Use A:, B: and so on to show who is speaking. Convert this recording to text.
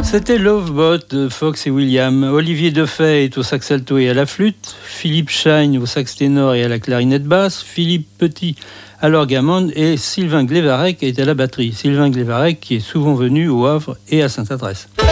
A: C'était Lovebot de Fox et William. Olivier Defay est au sax alto et à la flûte, Philippe Schein au sax ténor et à la clarinette basse, Philippe Petit à l'orgue à mandes et Sylvain Glévarec est à la batterie. Sylvain Glévarec qui est souvent venu au Havre et à Sainte-Adresse.